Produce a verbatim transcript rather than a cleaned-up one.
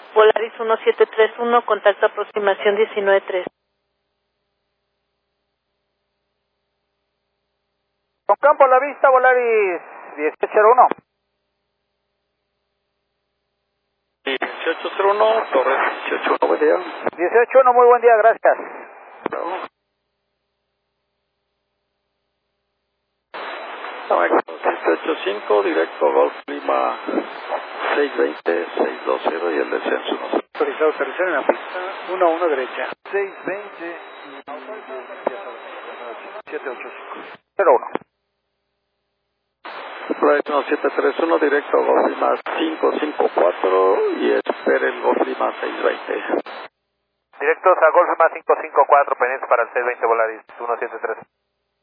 Volaris uno siete tres uno, contacto aproximación diecinueve tres. Con campo a la vista, Volaris dieciocho cero uno. dieciocho cero uno, Torres dieciocho uno, buen día. dieciocho uno, muy buen día, gracias. siete ocho cinco, directo Golf Lima seis veinte, seis veinte y el descenso no sé. Autorizado aterrizar en la pista uno a uno derecha. seis veinte siete ocho cinco cero uno. Flight uno siete tres uno, directo Golf Lima cinco cinco cuatro y espere el Golf Lima seis veinte. Directos a Golf Lima cinco cinco cuatro, pendientes para el seis veinte Volaris uno siete tres.